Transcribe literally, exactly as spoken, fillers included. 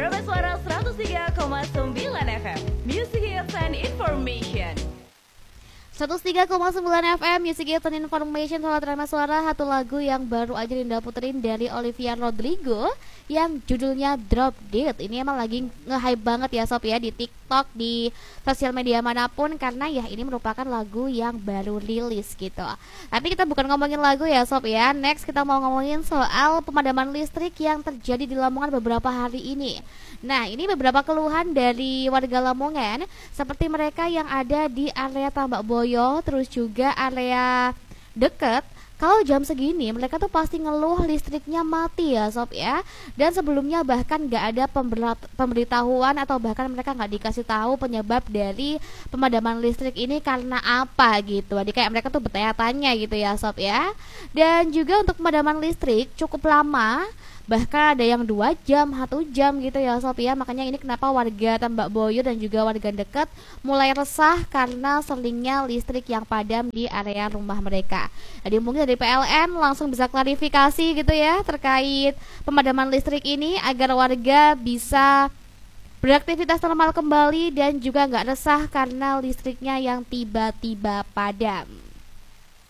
Prima Suara seratus tiga koma sembilan F M, Music Hits and Information. seratus tiga koma sembilan F M Music Hits and Information. Soal Prima Suara, satu lagu yang baru aja Dinda puterin dari Olivia Rodrigo yang judulnya Drop Dead. Ini emang lagi nge-hype banget ya sob ya, di TikTok, di sosial media manapun, karena ya ini merupakan lagu yang baru rilis gitu. Tapi kita bukan ngomongin lagu ya sob ya. Next kita mau ngomongin soal pemadaman listrik yang terjadi di Lamongan beberapa hari ini. Nah, ini beberapa keluhan dari warga Lamongan, seperti mereka yang ada di area Tambak Boyo, terus juga area deket. Kalau jam segini mereka tuh pasti ngeluh listriknya mati ya sob ya. Dan sebelumnya bahkan gak ada pemberitahuan atau bahkan mereka gak dikasih tahu penyebab dari pemadaman listrik ini karena apa gitu. Jadi kayak mereka tuh bertanya-tanya gitu ya sob ya. Dan juga untuk pemadaman listrik cukup lama, bahkan ada yang dua jam, satu jam gitu ya sob ya. Makanya ini kenapa warga Tambak Boyo dan juga warga dekat mulai resah karena seringnya listrik yang padam di area rumah mereka. Jadi mungkin dari P L N langsung bisa klarifikasi gitu ya terkait pemadaman listrik ini agar warga bisa beraktivitas normal kembali dan juga nggak resah karena listriknya yang tiba-tiba padam.